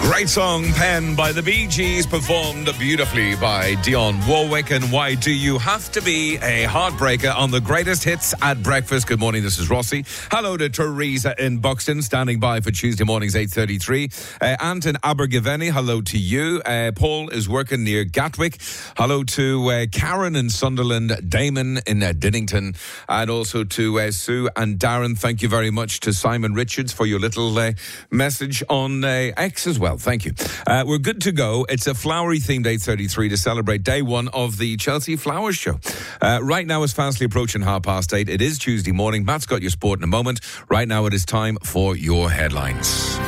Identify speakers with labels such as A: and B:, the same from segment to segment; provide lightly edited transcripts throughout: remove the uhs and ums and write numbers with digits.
A: Great song, Pen, by the Bee Gees, performed beautifully by Dionne Warwick. And why do you have to be a heartbreaker on the greatest hits at breakfast? Good morning, this is Rossi. Hello to Teresa in Buxton, standing by for Tuesday mornings, 8:33. Ant in Abergavenny, hello to you. Paul is working near Gatwick. Hello to Karen in Sunderland, Damon in Dinnington, and also to Sue and Darren. Thank you very much to Simon Richards for your little message on X as well. Thank you. We're good to go. It's a flowery themed 8:33 to celebrate day one of the Chelsea Flowers Show. Right now it's fastly approaching 8:30. It is Tuesday morning. Matt's got your sport in a moment. Right now it is time for your headlines.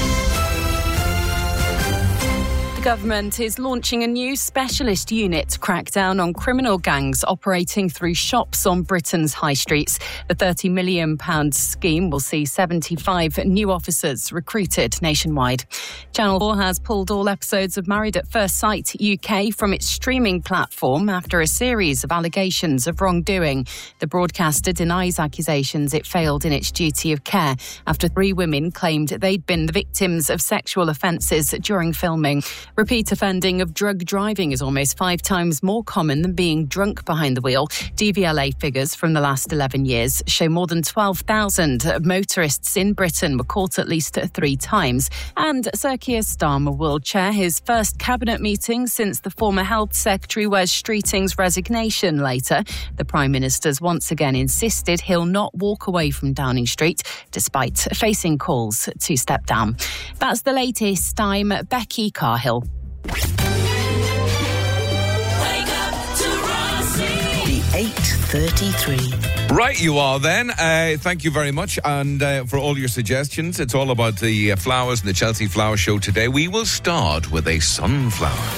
B: The government is launching a new specialist unit to crack down on criminal gangs operating through shops on Britain's high streets. The £30 million scheme will see 75 new officers recruited nationwide. Channel 4 has pulled all episodes of Married at First Sight UK from its streaming platform after a series of allegations of wrongdoing. The broadcaster denies accusations it failed in its duty of care after 3 women claimed they'd been the victims of sexual offences during filming. Repeat offending of drug driving is almost 5 times more common than being drunk behind the wheel. DVLA figures from the last 11 years show more than 12,000 motorists in Britain were caught at least 3 times. And Sir Keir Starmer will chair his first cabinet meeting since the former Health Secretary Wes Streeting's resignation later. The Prime Minister's once again insisted he'll not walk away from Downing Street, despite facing calls to step down. That's the latest. I'm Becky Carhill.
C: Wake up to Rossi. The 8:33.
A: Right, you are then. Thank you very much, and for all your suggestions. It's all about the flowers and the Chelsea Flower Show today. We will start with a sunflower.